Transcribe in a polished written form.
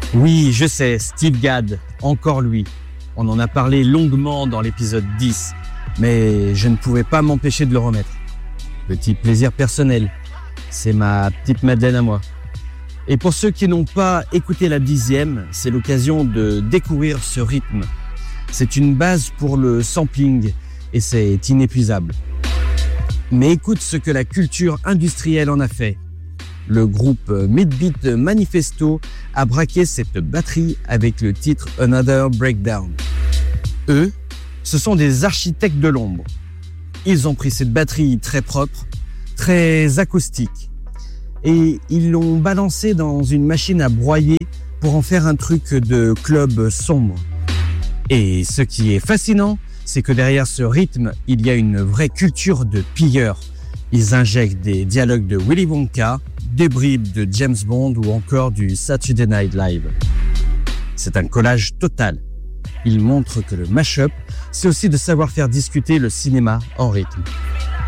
Oui, je sais, Steve Gadd, encore lui. On en a parlé longuement dans l'épisode 10, mais je ne pouvais pas m'empêcher de le remettre. Petit plaisir personnel, c'est ma petite Madeleine à moi. Et pour ceux qui n'ont pas écouté la 10e, c'est l'occasion de découvrir ce rythme. C'est une base pour le sampling et c'est inépuisable. Mais écoute ce que la culture industrielle en a fait. Le groupe Midbeat Manifesto a braqué cette batterie avec le titre Another Breakdown. Eux, ce sont des architectes de l'ombre. Ils ont pris cette batterie très propre, très acoustique, et ils l'ont balancée dans une machine à broyer pour en faire un truc de club sombre. Et ce qui est fascinant, c'est que derrière ce rythme, il y a une vraie culture de pilleurs. Ils injectent des dialogues de Willy Wonka, des bribes de James Bond ou encore du Saturday Night Live. C'est un collage total. Il montre que le mash-up, c'est aussi de savoir faire discuter le cinéma en rythme.